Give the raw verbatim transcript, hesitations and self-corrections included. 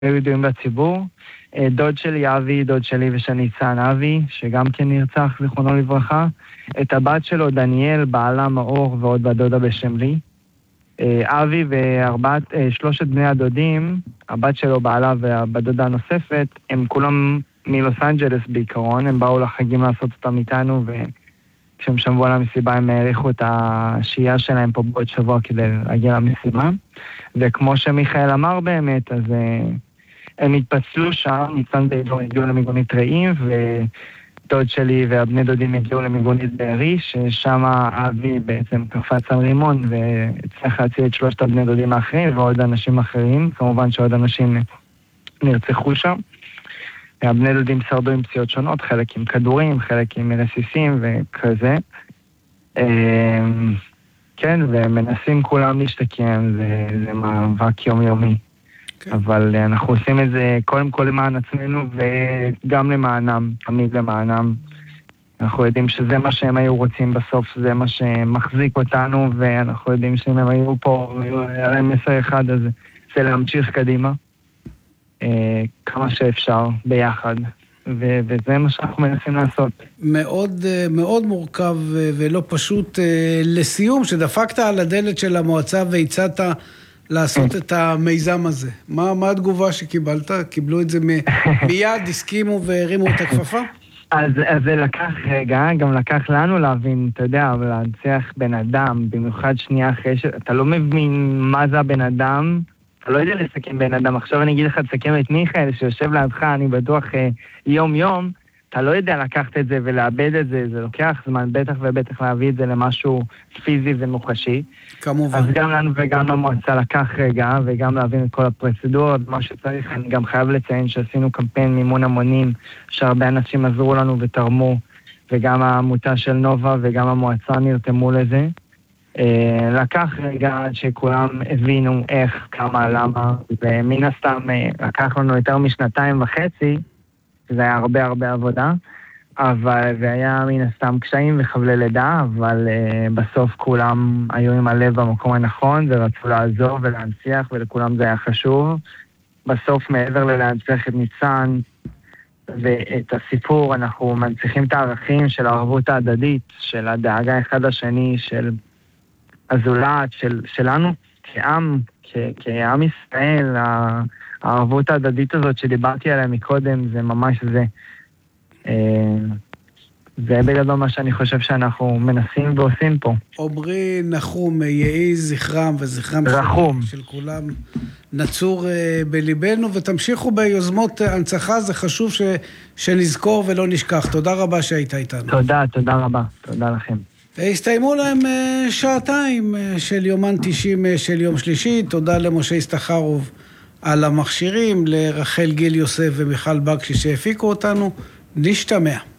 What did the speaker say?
היו ידועים בציבור. דוד שלי אבי, דוד שלי ושל ניצן אבי, שגם כן נרצח, זיכרונו לברכה. את הבת שלו דניאל, בעלה מאור ועוד בדודה בשם לי. אבי וארבעת, שלושת בני הדודים, הבת שלו, בעלה והבדודה הנוספת, הם כולם מלוס אנג'לס בעיקרון, הם באו לחגים לעשות אותם איתנו, וכשהם שמבו על המסיבה הם העריכו את השהייה שלהם פה בעוד שבוע כדי להגיע למסיבה. וכמו שמיכאל אמר באמת, אז הם התפצלו שם, ניצן ואידור הגיעו למיגונית רעים, ודוד שלי והבני דודים הגיעו למיגונית בארי, ששם אבי בעצם קפץ על רימון, והצליח להציל את שלושת הבני דודים האחרים, ועוד אנשים אחרים, כמובן שעוד אנשים נרצחו שם. הבני דודים שרדו עם פציעות שונות, חלק עם כדורים, חלק עם רסיסים וכזה. כן, ומנסים כולם להשתקם, זה, זה מאבק יומיומי. Okay. אבל אנחנו עושים את זה קודם כל למען עצמנו וגם למענם, תמיד למענם. אנחנו יודעים שזה מה שהם היו רוצים בסוף, זה מה שמחזיק אותנו, ואנחנו יודעים שאם הם היו פה, היה להם מסר אחד, אז זה להמשיך קדימה. כמה שאפשר ביחד, ו- וזה מה שאנחנו מנסים לעשות. מאוד, מאוד מורכב ולא פשוט. לסיום, שדפקת על הדלת של המועצה והצעת לעשות את המיזם הזה. מה, מה התגובה שקיבלת? קיבלו את זה מ- מיד, הסכימו והרימו את הכפפה? אז, אז זה לקח רגע, גם לקח לנו להבין, אתה יודע, להנצח בן אדם, במיוחד שנייה אחרי ש... אתה לא מבין מה זה הבן אדם, אתה לא יודע לסכם בן אדם. עכשיו אני אגיד לך, תסכם את מיכאל שיושב לידך, אני בטוח אה, יום יום, אתה לא יודע לקחת את זה ולאבד את זה, זה לוקח זמן, בטח ובטח להביא את זה למשהו פיזי ומוחשי. כמובן. אז גם לנו וגם למועצה לקח רגע, וגם להבין את כל הפרוצדורות, מה שצריך. אני גם חייב לציין שעשינו קמפיין מימון המונים, שהרבה אנשים עזרו לנו ותרמו, וגם העמותה של נובה וגם המועצה נרתמו לזה. לקח רגע עד שכולם הבינו איך, כמה, למה, ומן הסתם לקח לנו יותר משנתיים וחצי, זה היה הרבה הרבה עבודה, אבל זה היה מן הסתם קשיים וחבלי לידה, אבל uh, בסוף כולם היו עם הלב במקום הנכון, ורצו לעזור ולהנציח, ולכולם זה היה חשוב. בסוף מעבר ללהנציח את ניצן ואת הסיפור, אנחנו מנציחים את הערכים של הערבות ההדדית, של הדאגה אחד לשני, של הזולת, של, שלנו כעם, כ, כעם ישראל, הערבות ההדדית הזאת שדיברתי עליה מקודם, זה ממש זה. זה בגדול מה שאני חושב שאנחנו מנסים ועושים פה. עומרי נחום, יהי זכרם וזכרם של, של כולם נצור בליבנו, ותמשיכו ביוזמות הנצחה, זה חשוב ש, שנזכור ולא נשכח. תודה רבה שהיית איתנו. תודה, תודה רבה. תודה לכם. הסתיימו להם שעתיים של יומן תשעים של יום שלישי. תודה למשה הסתחרוב על המכשירים, לרחל גיל יוסף ומיכל בקשי שהפיקו אותנו. נשתמע.